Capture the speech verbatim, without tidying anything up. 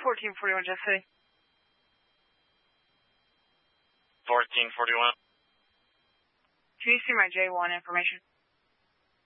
fourteen forty-one, Jeff City. fourteen forty-one. Can you see my J one information?